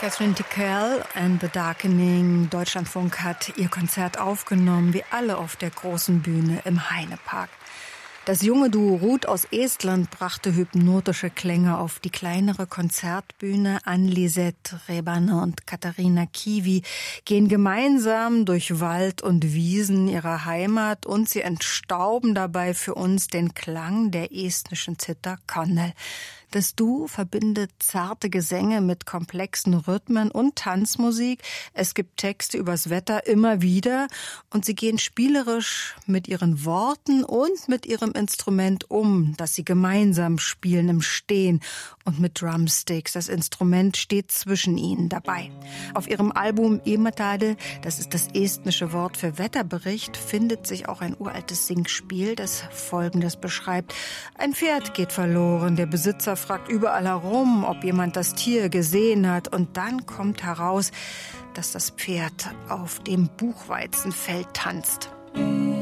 Catherine Tickell and the Darkening. Deutschlandfunk hat ihr Konzert aufgenommen, wie alle auf der großen Bühne im Heinepark. Das junge Duo Ruth aus Estland brachte hypnotische Klänge auf die kleinere Konzertbühne. Ann-Lisette Rebaner und Katharina Kivi gehen gemeinsam durch Wald und Wiesen ihrer Heimat und sie entstauben dabei für uns den Klang der estnischen Zither kannel. Das Duo verbindet zarte Gesänge mit komplexen Rhythmen und Tanzmusik. Es gibt Texte übers Wetter immer wieder und sie gehen spielerisch mit ihren Worten und mit ihrem Instrument um, das sie gemeinsam spielen im Stehen und mit Drumsticks. Das Instrument steht zwischen ihnen dabei. Auf ihrem Album Ilmatade, das ist das estnische Wort für Wetterbericht, findet sich auch ein uraltes Singspiel, das Folgendes beschreibt. Ein Pferd geht verloren, der Besitzer fragt überall herum, ob jemand das Tier gesehen hat. Und dann kommt heraus, dass das Pferd auf dem Buchweizenfeld tanzt.